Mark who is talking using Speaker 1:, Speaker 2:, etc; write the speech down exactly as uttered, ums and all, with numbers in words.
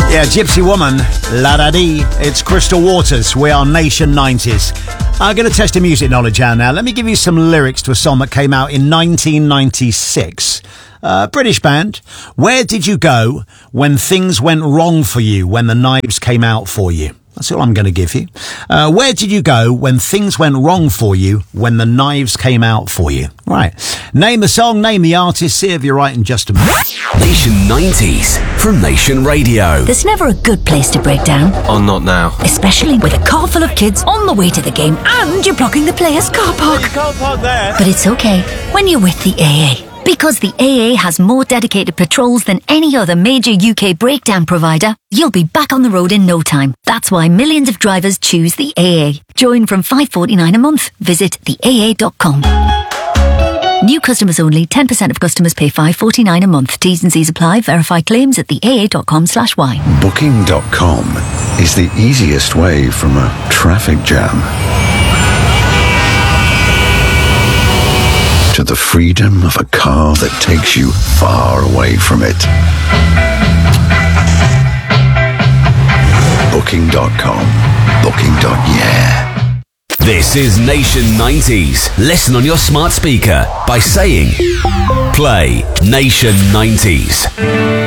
Speaker 1: Yeah, Gypsy Woman, La Da Dee. It's Crystal Waters. We are Nation nineties. I'm going to test your music knowledge out now. Let me give you some lyrics to a song that came out in nineteen ninety-six. Uh, British band. Where did you go when things went wrong for you, when the knives came out for you? That's all I'm going to give you. Uh, where did you go when things went wrong for you, when the knives came out for you? Right. Name the song, name the artist, see if you're right in just a minute.
Speaker 2: Nation nineties from Nation Radio.
Speaker 3: There's never a good place to break down.
Speaker 2: Oh, not now.
Speaker 3: Especially with a car full of kids on the way to the game and you're blocking the players' car park.
Speaker 1: You can't park there.
Speaker 3: But it's okay when you're with the A A. Because the A A has more dedicated patrols than any other major U K breakdown provider, you'll be back on the road in no time. That's why millions of drivers choose the A A. Join from five pounds forty-nine a month. Visit the A A dot com. New customers only. ten percent of customers pay five pounds forty-nine a month. T's and C's apply. Verify claims at the A A dot com slash Y.
Speaker 4: Booking dot com is the easiest way from a traffic jam to the freedom of a car that takes you far away from it. Booking dot com. Booking. Yeah.
Speaker 2: This is Nation nineties. Listen on your smart speaker by saying, play Nation nineties.